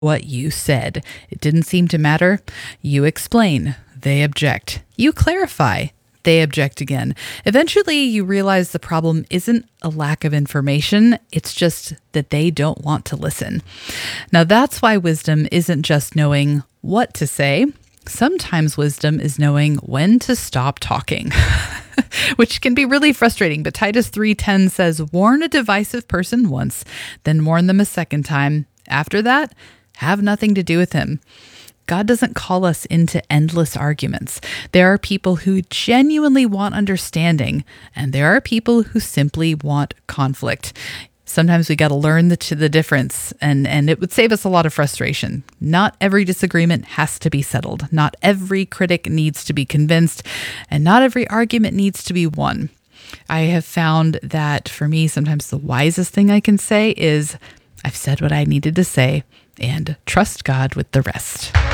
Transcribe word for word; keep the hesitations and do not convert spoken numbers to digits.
What you said. It didn't seem to matter. You explain. They object. You clarify. They object again. Eventually, you realize the problem isn't a lack of information. It's just that they don't want to listen. Now, that's why wisdom isn't just knowing what to say. Sometimes wisdom is knowing when to stop talking, which can be really frustrating. But Titus three ten says, warn a divisive person once, then warn them a second time. After that, have nothing to do with him. God doesn't call us into endless arguments. There are people who genuinely want understanding, and there are people who simply want conflict. Sometimes we got to learn the, the difference, and, and it would save us a lot of frustration. Not every disagreement has to be settled. Not every critic needs to be convinced, and not every argument needs to be won. I have found that for me, sometimes the wisest thing I can say is, I've said what I needed to say, and trust God with the rest.